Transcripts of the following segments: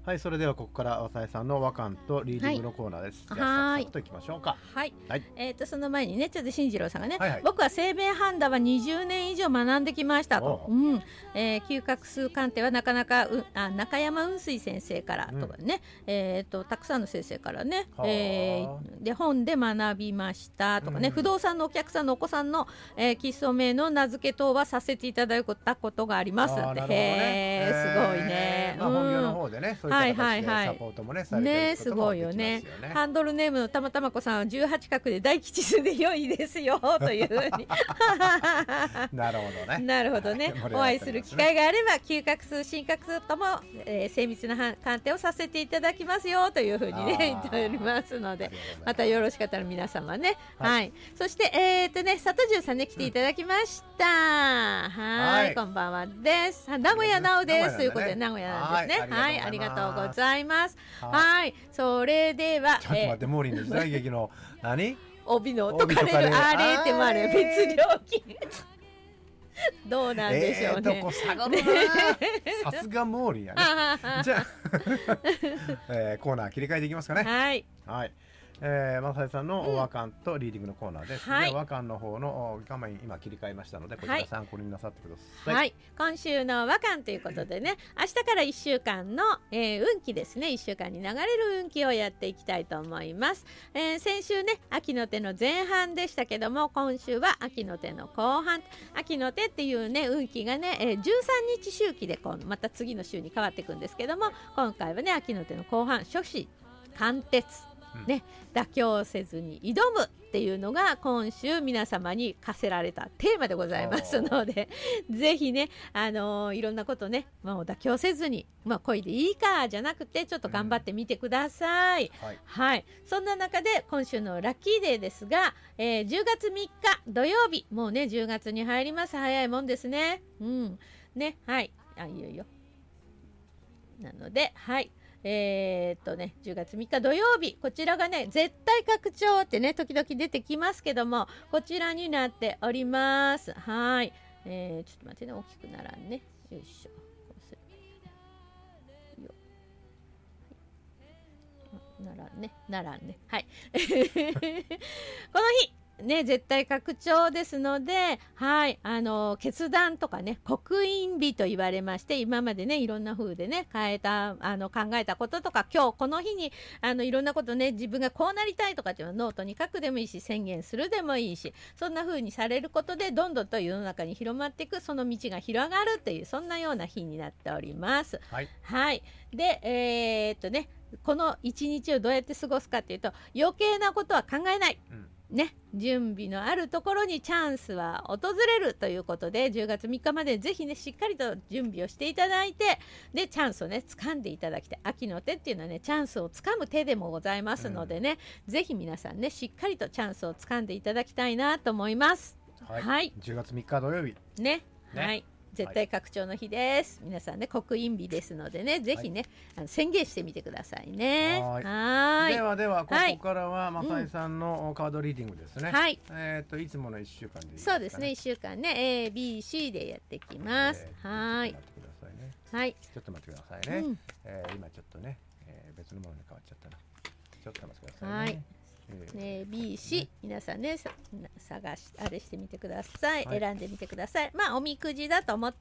はい、それではここから和さえさんの和漢とリーディングのコーナーです。じゃあ早速といきましょうか。 はい、 はい、 その前にね、ちょっと進次郎さんがね、 はいはい、 僕は生命判断は20年以上学んできましたと、嗅覚数鑑定はなかなか中山雲水先生からとかね、たくさんの先生からね、で本で学びましたとかね、不動産のお客さんのお子さんの、基礎名の名付け等はさせていただいたことがありますって。へー、すごいね。 本業の方でね、そういった形でサポートもね、されてることもできますよね。 ハンドルネームのたまたまこさんは18画で大吉数で良いですよというふうになるほどね。 なるほどね。お会いする機会があれば嗅覚数心覚数とも、精密な鑑定をさせていただきますよというふうにね言っておりますので、またよろしかったら皆様ね、はい、そして佐藤十さんね来ていただきました、はい、こんばんはです。名古屋なおですということで名古屋なんですね。はい、ありがとうございます。はい、それではちょっと待って、モーリーの時代劇の何帯の解かれるあれってもある別料金どうなんでしょうね。 さすがモーリーやね。じゃあ、コーナー切り替えていきますかね。 はい、 はい、まさえさんの和漢とリーディングのコーナーです。はい、和漢の方の画面今切り替えましたので、こちら参考になさってください。 はい、今週の和漢ということでね、明日から1週間の、運気ですね、1週間に流れる運気をやっていきたいと思います。先週ね秋の手の前半でしたけども、今週は秋の手の後半。秋の手っていうね運気がね、13日周期でまた次の週に変わっていくんですけども、今回はね秋の手の後半、初子貫徹ね、妥協せずに挑むっていうのが今週皆様に課せられたテーマでございますので、ぜひね、いろんなことね、もう妥協せずに、恋でいいかじゃなくてちょっと頑張ってみてください。はい、そんな中で今週のラッキーデーですが、10月3日土曜日、もうね10月に入ります。早いもんですね。ね、はい、いよいよなので、はい、10月3日土曜日、こちらがね絶対拡張ってね時々出てきますけども、こちらになっております。はい、ちょっと待ってね、大きくならんね、よいしょ、こうするよ、ならんね、はい。この日ね、絶対拡張ですので、はい、決断とかね、刻印日と言われまして、今までねいろんな風でね考えたこととか、今日この日にいろんなことね、自分がこうなりたいとかっていうのをノートに書くでもいいし、宣言するでもいいし、そんな風にされることでどんどんと世の中に広まっていく、その道が広がるっていう、そんなような日になっております。はい、はい、でこの一日をどうやって過ごすかっていうと、余計なことは考えない、ね、準備のあるところにチャンスは訪れるということで、10月3日までぜひねしっかりと準備をしていただいて、でチャンスをね掴んでいただきたい。秋の手っていうのはねチャンスを掴む手でもございますのでね、ぜひ皆さんねしっかりとチャンスを掴んでいただきたいなと思います。はい、 10月3日土曜日ね、 はい、絶対拡張の日です。皆さんね刻印日ですのでね、ぜひね、宣言してみてくださいね。 はい、ではここからはまさえさんのカードリーディングですね。はい、いつもの1週間でいいですかね。 そうですね、1週間ね ABC でやっていきます。はい、 はい、ちょっと待ってくださいね。今ちょっとね、別のものに変わっちゃったな。ちょっと待ってくださいね。 BC、皆さんね探しあれしてみてください。選んでみてください。おみくじだと思って。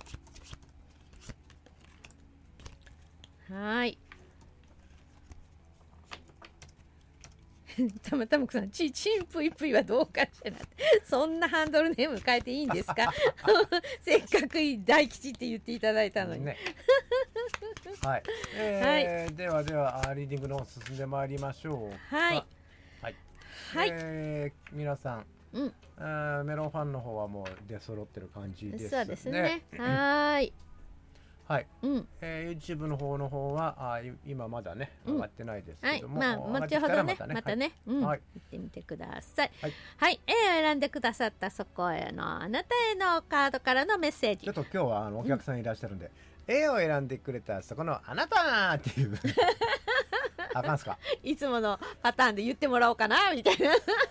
はい。たまたまさん、チンプイプイはどうかしらって、そんなハンドルネーム変えていいんですか？せっかく大吉って言っていただいたのに。ね、 はい。ではリーディングの方進んでまいりましょう。はい。はい。皆さん、メロンファンの方はもう出揃ってる感じですね。 そうですね。はい。 はい、YouTube の方は今まだね上がってないですけども、 後ほどねまたね、行ってみてください。はい、絵を選んでくださったそこへのあなたへのカードからのメッセージ。 ちょっと今日はお客さんいらっしゃるんで、絵を選んでくれたそこのあなたっていうあかんすか。 いつものパターンで言ってもらおうかなみたいな。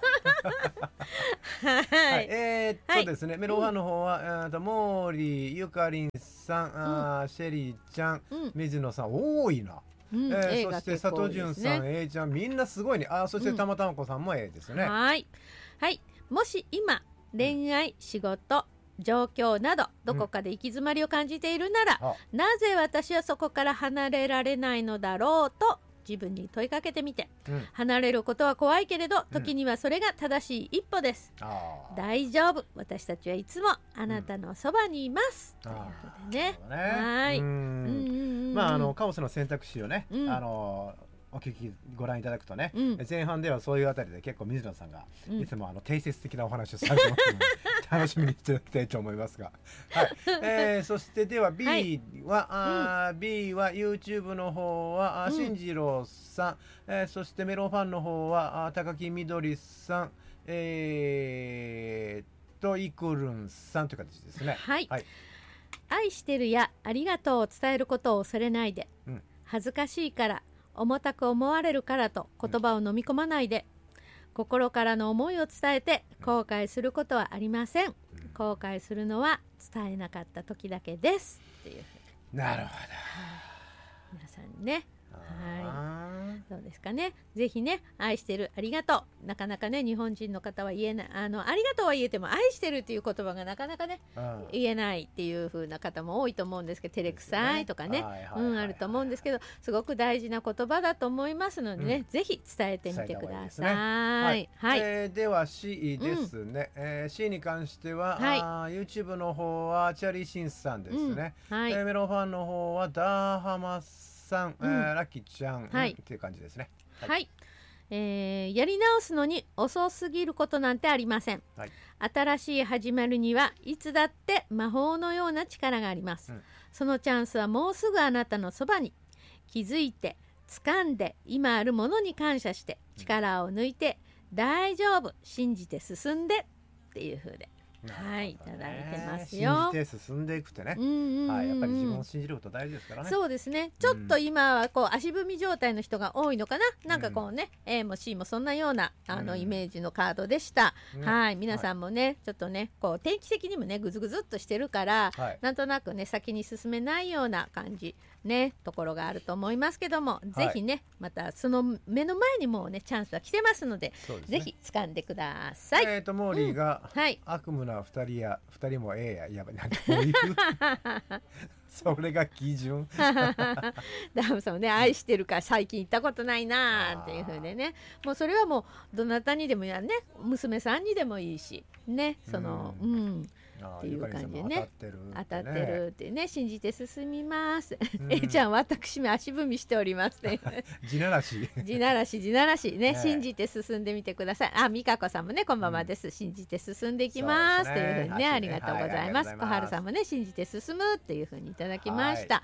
はい、ですね、メロンファンの方は、モーリー、ゆかりんさん、シェリーちゃん、水野さん、多いな。そして佐藤潤さん、Aちゃん、みんなすごいね。そしてたまたまこさんもですね。 はい。もし今恋愛、仕事、状況などどこかで行き詰まりを感じているなら、なぜ私はそこから離れられないのだろうと自分に問いかけてみて、離れることは怖いけれど時にはそれが正しい一歩です、大丈夫、私たちはいつもあなたのそばにいます、ということでね。はい。 カオスの選択肢をね、お聞きご覧いただくとね、前半ではそういうあたりで結構水野さんがいつも定説的なお話をされてますので、楽しみにしていただきたいと思いますが、はい。そしてでは B は、B は YouTube の方は進次郎さん、そしてメロンファンの方は高木みどりさん、イクルンさんという形ですね。 はい。愛してるやありがとうを伝えることを恐れないで、恥ずかしいから重たく思われるからと言葉を飲み込まないで、心からの思いを伝えて後悔することはありません、後悔するのは伝えなかった時だけですっていう。 なるほど、 皆さんね、どうですかね。ぜひね、愛してる、ありがとう、なかなかね日本人の方は言えない、ありがとうは言えても愛してるっていう言葉がなかなかね、言えないっていう風な方も多いと思うんですけど、照れくさいとかね、あると思うんですけど、すごく大事な言葉だと思いますのでね、ぜひ伝えてみてください。 では C ですね。C に関しては、YouTube の方はチャリシンさんですね。メロンファンの方はダーハマさん、ラッキーちゃん、っていう感じですね。 やり直すのに遅すぎることなんてありません、新しい始まりにはいつだって魔法のような力があります、そのチャンスはもうすぐあなたのそばに。気づいて掴んで今あるものに感謝して力を抜いて大丈夫、信じて進んでっていう風でいただいてますよ。 信じて進んでいくってね、やっぱり自分を信じること大事ですからね。 そうですね。ちょっと今はこう足踏み状態の人が多いのかな、なんかこうね、A も C もそんなようなイメージのカードでした。皆さんもね、ちょっとねこう定期的にもねぐずぐずっとしてるから、なんとなくね先に進めないような感じねところがあると思いますけども、ぜひねまたその目の前にもうねチャンスは来てますので、ぜひ掴んでください。 モーリーが悪夢な2人や2人も A やばいなんてこういうそれが基準ダムさんもね愛してるから最近行ったことないなっていう風でね、もうそれはもうどなたにでもやね、娘さんにでもいいしね、そのっていう感じでね、当たってるってね、信じて進みます。A ちゃん私も足踏みしておりますね。 地ならしね、信じて進んでみてください。美香子さんもねこんばんはです、信じて進んでいきますというふうにね、ありがとうございます。小春さんもね信じて進むっていうふうにいただきました。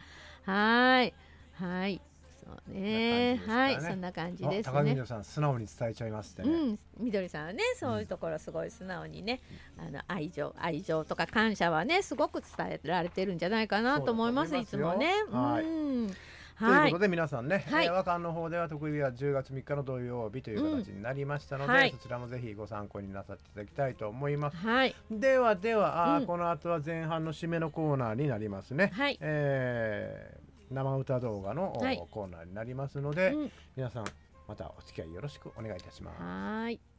そうね、そんな感じですね。 高見さん素直に伝えちゃいますってね。 みどりさんはねそういうところすごい素直にね、愛情とか感謝はねすごく伝えられてるんじゃないかなと思います。いつもね。 ということで皆さんね、和漢の方では特日は10月3日の土曜日という形になりましたので、そちらもぜひご参考になさっていただきたいと思います。ではこの後は前半の締めのコーナーになりますね。生歌動画のコーナーになりますので、皆さんまたお付き合いよろしくお願いいたします。